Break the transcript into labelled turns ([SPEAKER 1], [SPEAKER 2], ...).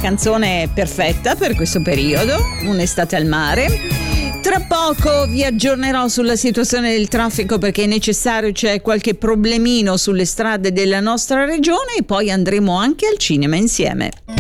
[SPEAKER 1] canzone perfetta per questo periodo, un'estate al mare. Tra poco vi aggiornerò sulla situazione del traffico perché è necessario, c'è qualche problemino sulle strade della nostra regione, e poi andremo anche al cinema insieme.